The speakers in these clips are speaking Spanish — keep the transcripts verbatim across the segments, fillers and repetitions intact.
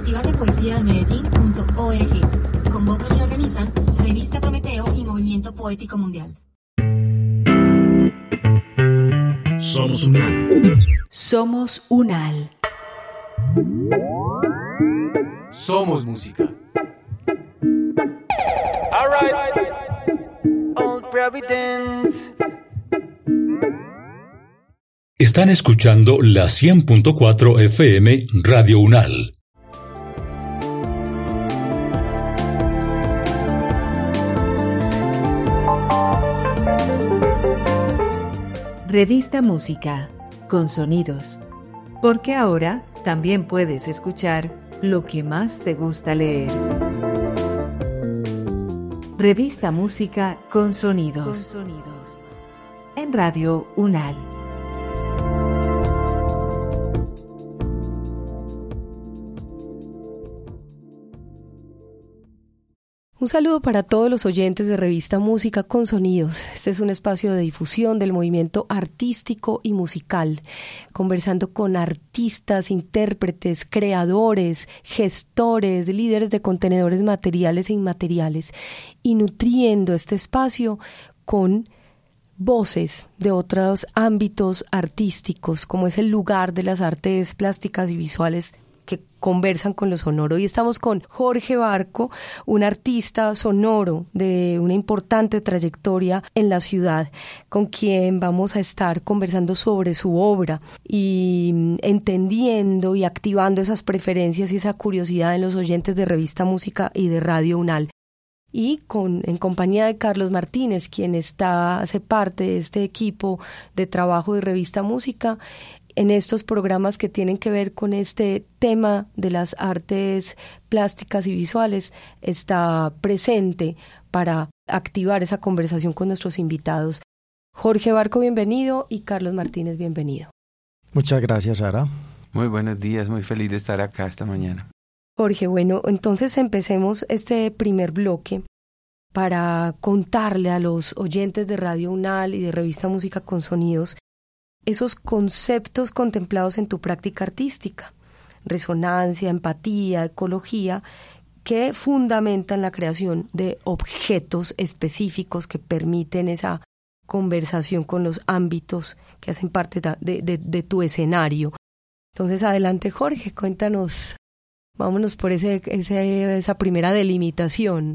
Festival de Poesía de Medellín punto org. Convocan y organizan Revista Prometeo y Movimiento Poético Mundial. Somos UNAL. Somos UNAL. Somos música. All right. Old Providence. Están escuchando la cien punto cuatro F M Radio UNAL. Revista Música, con sonidos. Porque ahora también puedes escuchar lo que más te gusta leer. Revista Música con sonidos. Con sonidos. En Radio UNAL. Un saludo para todos los oyentes de Revista Música con Sonidos. Este es un espacio de difusión del movimiento artístico y musical, conversando con artistas, intérpretes, creadores, gestores, líderes de contenedores materiales e inmateriales, y nutriendo este espacio con voces de otros ámbitos artísticos, como es el lugar de las artes plásticas y visuales que conversan con lo sonoro. Y estamos con Jorge Barco, un artista sonoro de una importante trayectoria en la ciudad, con quien vamos a estar conversando sobre su obra y entendiendo y activando esas preferencias y esa curiosidad en los oyentes de Revista Música y de Radio UNAL. Y con, en compañía de Carlos Martínez, quien está, hace parte de este equipo de trabajo de Revista Música, en estos programas que tienen que ver con este tema de las artes plásticas y visuales, está presente para activar esa conversación con nuestros invitados. Jorge Barco, bienvenido, y Carlos Martínez, bienvenido. Muchas gracias, Sara. Muy buenos días, muy feliz de estar acá esta mañana. Jorge, bueno, entonces empecemos este primer bloque para contarle a los oyentes de Radio UNAL y de Revista Música con Sonidos esos conceptos contemplados en tu práctica artística: resonancia, empatía, ecología, que fundamentan la creación de objetos específicos que permiten esa conversación con los ámbitos que hacen parte de, de, de tu escenario. Entonces, adelante, Jorge, cuéntanos, vámonos por ese, ese, esa primera delimitación.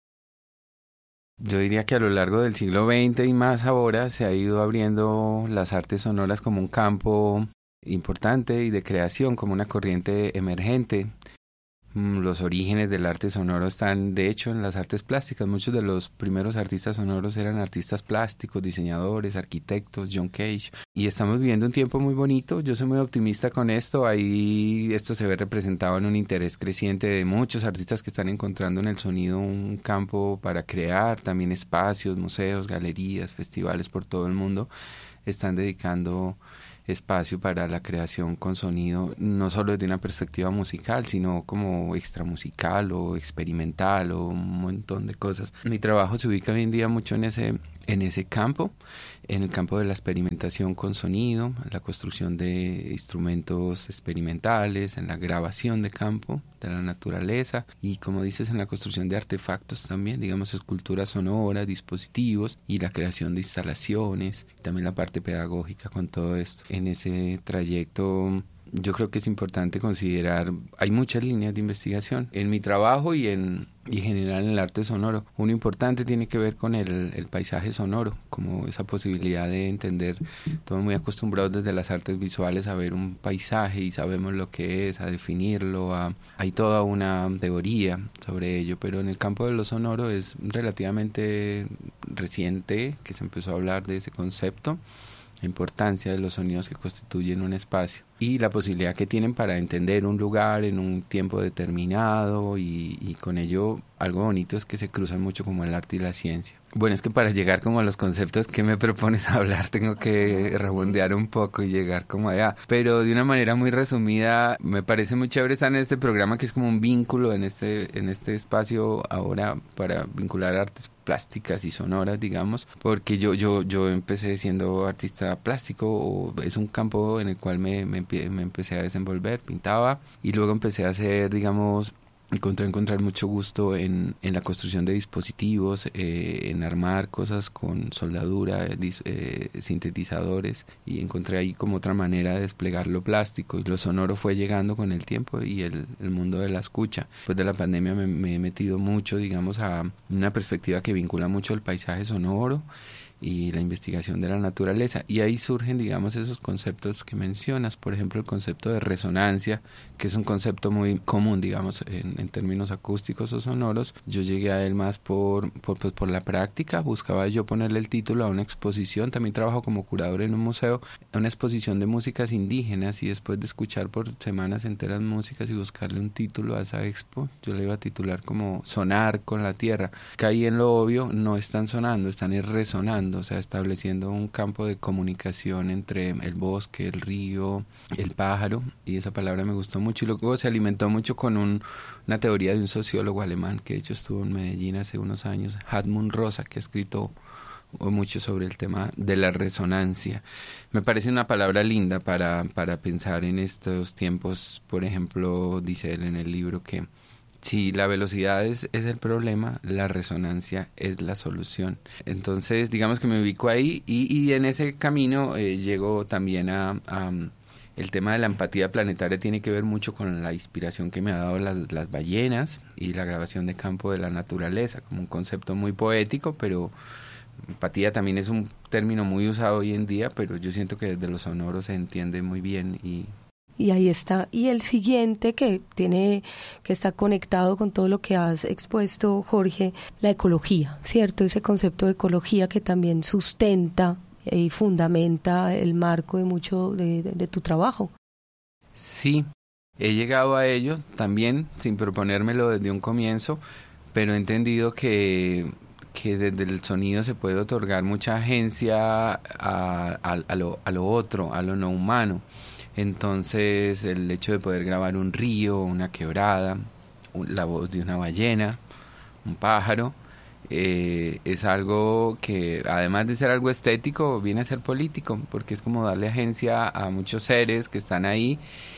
Yo diría que a lo largo del siglo veinte y más ahora se ha ido abriendo las artes sonoras como un campo importante y de creación, como una corriente emergente. Los orígenes del arte sonoro están, de hecho, en las artes plásticas. Muchos de los primeros artistas sonoros eran artistas plásticos, diseñadores, arquitectos, John Cage. Y estamos viviendo un tiempo muy bonito. Yo soy muy optimista con esto. Ahí esto se ve representado en un interés creciente de muchos artistas que están encontrando en el sonido un campo para crear. También espacios, museos, galerías, festivales por todo el mundo están dedicando espacio para la creación con sonido, no solo desde una perspectiva musical, sino como extramusical o experimental o un montón de cosas. Mi trabajo se ubica hoy en día mucho en ese, en ese campo, en el campo de la experimentación con sonido, la construcción de instrumentos experimentales, en la grabación de campo, de la naturaleza, y como dices, en la construcción de artefactos también, digamos, esculturas sonoras, dispositivos, y la creación de instalaciones, y también la parte pedagógica con todo esto. En ese trayecto yo creo que es importante considerar, hay muchas líneas de investigación en mi trabajo y en, y en general en el arte sonoro. Uno importante tiene que ver con el, el paisaje sonoro, como esa posibilidad de entender. Estamos muy acostumbrados desde las artes visuales a ver un paisaje y sabemos lo que es, a definirlo, a, hay toda una teoría sobre ello, pero en el campo de lo sonoro es relativamente reciente que se empezó a hablar de ese concepto, la importancia de los sonidos que constituyen un espacio y la posibilidad que tienen para entender un lugar en un tiempo determinado, y, y con ello algo bonito es que se cruzan mucho como el arte y la ciencia. Bueno, es que para llegar como a los conceptos que me propones hablar tengo que rebondear un poco y llegar como allá. Pero de una manera muy resumida, me parece muy chévere estar en este programa que es como un vínculo en este, en este espacio ahora para vincular artes plásticas y sonoras, digamos, porque yo yo yo empecé siendo artista plástico, o es un campo en el cual me, me, me empecé a desenvolver, pintaba, y luego empecé a hacer, digamos, encontré encontrar mucho gusto en, en la construcción de dispositivos, eh, en armar cosas con soldadura, dis, eh, sintetizadores, y encontré ahí como otra manera de desplegar lo plástico, y lo sonoro fue llegando con el tiempo y el, el mundo de la escucha. Después de la pandemia me, me he metido mucho, digamos, a una perspectiva que vincula mucho el paisaje sonoro y la investigación de la naturaleza, y ahí surgen, digamos, esos conceptos que mencionas, por ejemplo el concepto de resonancia, que es un concepto muy común, digamos, en, en términos acústicos o sonoros. Yo llegué a él más por, por, pues, por la práctica, buscaba yo ponerle el título a una exposición, también trabajo como curador en un museo, una exposición de músicas indígenas, y después de escuchar por semanas enteras músicas y buscarle un título a esa expo, yo le iba a titular como Sonar con la Tierra, que ahí en lo obvio no están sonando, están resonando, o sea, estableciendo un campo de comunicación entre el bosque, el río, el pájaro, y esa palabra me gustó mucho, y luego se alimentó mucho con un, una teoría de un sociólogo alemán que de hecho estuvo en Medellín hace unos años, Hartmut Rosa, que ha escrito mucho sobre el tema de la resonancia. Me parece una palabra linda para, para pensar en estos tiempos. Por ejemplo, dice él en el libro que si la velocidad es, es el problema, la resonancia es la solución. Entonces, digamos que me ubico ahí, y, y en ese camino eh, llego también a, a... El tema de la empatía planetaria tiene que ver mucho con la inspiración que me ha dado las, las ballenas y la grabación de campo de la naturaleza, como un concepto muy poético, pero empatía también es un término muy usado hoy en día, pero yo siento que desde los sonoros se entiende muy bien. Y Y ahí está. Y el siguiente que tiene, que está conectado con todo lo que has expuesto, Jorge, la ecología, ¿cierto? Ese concepto de ecología que también sustenta y fundamenta el marco de mucho de, de, de tu trabajo. Sí, he llegado a ello también sin proponérmelo desde un comienzo, pero he entendido que, que desde el sonido se puede otorgar mucha agencia a, a, a, lo, a lo otro, a lo no humano. Entonces el hecho de poder grabar un río, una quebrada, un, la voz de una ballena, un pájaro, eh, es algo que además de ser algo estético viene a ser político, porque es como darle agencia a muchos seres que están ahí,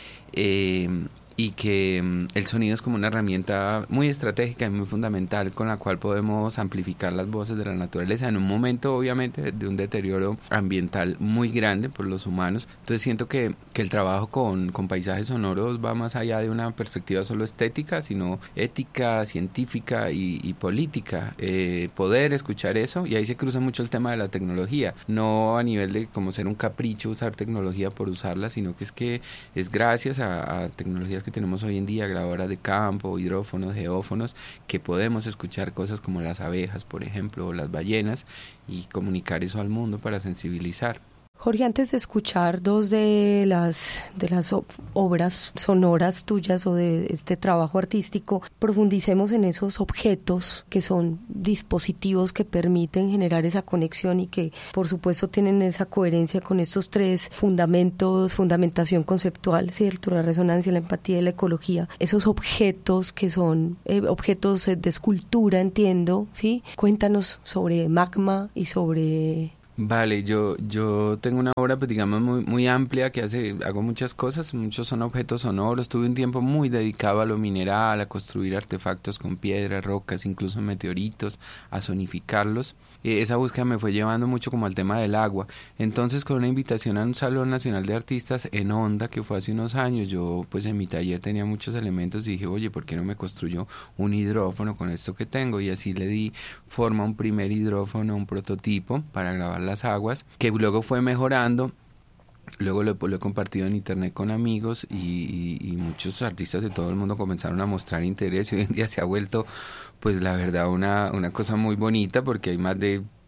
eh, y que um, el sonido es como una herramienta muy estratégica y muy fundamental con la cual podemos amplificar las voces de la naturaleza en un momento obviamente de un deterioro ambiental muy grande por los humanos. Entonces siento que, que el trabajo con, con paisajes sonoros va más allá de una perspectiva solo estética, sino ética, científica y, y política. Eh, poder escuchar eso, y ahí se cruza mucho el tema de la tecnología, no a nivel de como ser un capricho usar tecnología por usarla, sino que es que es gracias a, a tecnologías que tenemos hoy en día, grabadoras de campo, hidrófonos, geófonos, que podemos escuchar cosas como las abejas, por ejemplo, o las ballenas, y comunicar eso al mundo para sensibilizar. Jorge, antes de escuchar dos de las de las obras sonoras tuyas o de este trabajo artístico, profundicemos en esos objetos que son dispositivos que permiten generar esa conexión y que, por supuesto, tienen esa coherencia con estos tres fundamentos, fundamentación conceptual, ¿cierto? La resonancia, la empatía y la ecología. Esos objetos que son eh, objetos de escultura, entiendo, ¿sí? Cuéntanos sobre Magma y sobre... Vale, yo yo tengo una obra, pues digamos, muy muy amplia, que hace hago muchas cosas, muchos son objetos sonoros. Tuve un tiempo muy dedicado a lo mineral, a construir artefactos con piedras, rocas, incluso meteoritos, a sonificarlos. Eh, esa búsqueda me fue llevando mucho como al tema del agua. Entonces, con una invitación a un Salón Nacional de Artistas en Honda, que fue hace unos años, yo pues en mi taller tenía muchos elementos y dije, oye, ¿por qué no me construyo un hidrófono con esto que tengo? Y así le di forma a un primer hidrófono, un prototipo para grabar las aguas, que luego fue mejorando. Luego lo, lo he compartido en internet con amigos y, y, y muchos artistas de todo el mundo comenzaron a mostrar interés, y hoy en día se ha vuelto, pues la verdad, una, una cosa muy bonita, porque hay más de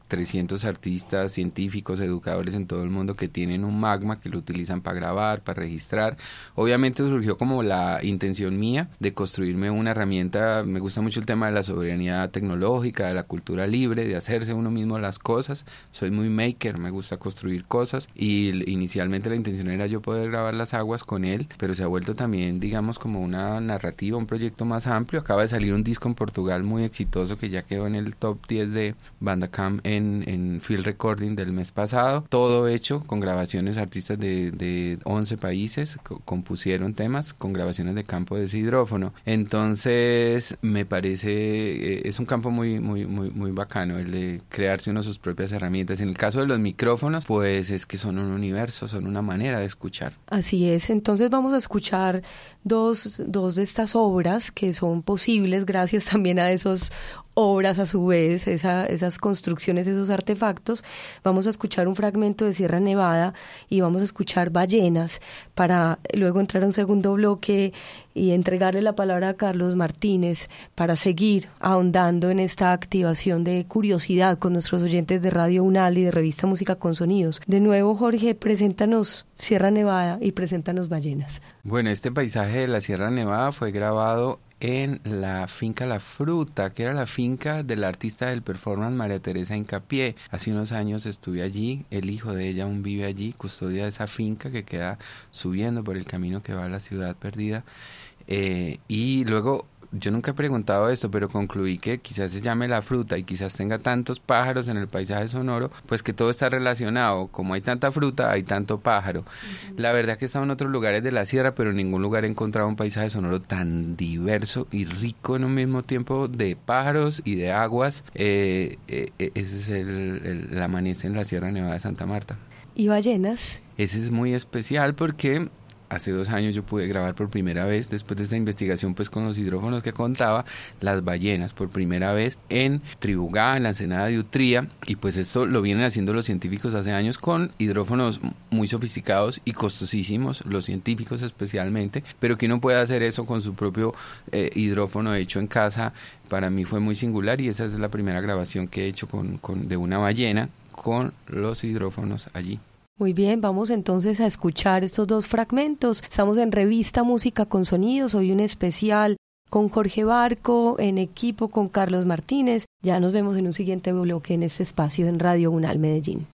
trescientos artistas, científicos, educadores en todo el mundo que tienen un magma, que lo utilizan para grabar, para registrar. Obviamente surgió como la intención mía de construirme una herramienta. Me gusta mucho el tema de la soberanía tecnológica, de la cultura libre, de hacerse uno mismo las cosas. Soy muy maker, me gusta construir cosas, y inicialmente la intención era yo poder grabar las aguas con él, pero se ha vuelto también, digamos, como una narrativa, un proyecto más amplio. Acaba de salir un disco en Portugal muy exitoso que ya quedó en el top diez de Bandcamp en, en Field Recording del mes pasado, todo hecho con grabaciones, artistas de, de once países co- compusieron temas con grabaciones de campo de ese hidrófono. Entonces me parece, eh, es un campo muy, muy, muy, muy bacano el de crearse uno sus propias herramientas. En el caso de los micrófonos, pues es que son un universo, son una manera de escuchar. Así es, entonces vamos a escuchar dos, dos de estas obras que son posibles gracias también a esos obras a su vez, esa, esas construcciones, esos artefactos. Vamos a escuchar un fragmento de Sierra Nevada y vamos a escuchar Ballenas para luego entrar a un segundo bloque y entregarle la palabra a Carlos Martínez para seguir ahondando en esta activación de curiosidad con nuestros oyentes de Radio UNAL y de Revista Música con Sonidos. De nuevo, Jorge, preséntanos Sierra Nevada y preséntanos Ballenas. Bueno, este paisaje de la Sierra Nevada fue grabado en la finca La Fruta, que era la finca de la artista del performance María Teresa Hincapié. Hace unos años estuve allí, el hijo de ella aún vive allí, custodia de esa finca que queda subiendo por el camino que va a la ciudad perdida. Eh, y luego, yo nunca he preguntado esto, pero concluí que quizás se llame La Fruta y quizás tenga tantos pájaros en el paisaje sonoro, pues que todo está relacionado. Como hay tanta fruta, hay tanto pájaro. Uh-huh. La verdad que he estado en otros lugares de la sierra, pero en ningún lugar he encontrado un paisaje sonoro tan diverso y rico en un mismo tiempo de pájaros y de aguas. Eh, eh, ese es el, el, el amanece en la Sierra Nevada de Santa Marta. ¿Y Ballenas? Ese es muy especial porque hace dos años yo pude grabar por primera vez, después de esta investigación pues con los hidrófonos que contaba, las ballenas por primera vez en Tribugá, en la Ensenada de Utría, y pues esto lo vienen haciendo los científicos hace años con hidrófonos muy sofisticados y costosísimos, los científicos especialmente, pero que uno puede hacer eso con su propio eh, hidrófono hecho en casa. Para mí fue muy singular y esa es la primera grabación que he hecho con, con, de una ballena con los hidrófonos allí. Muy bien, vamos entonces a escuchar estos dos fragmentos. Estamos en Revista Música con Sonidos, hoy un especial con Jorge Barco, en equipo con Carlos Martínez. Ya nos vemos en un siguiente bloque en este espacio en Radio UNAL Medellín.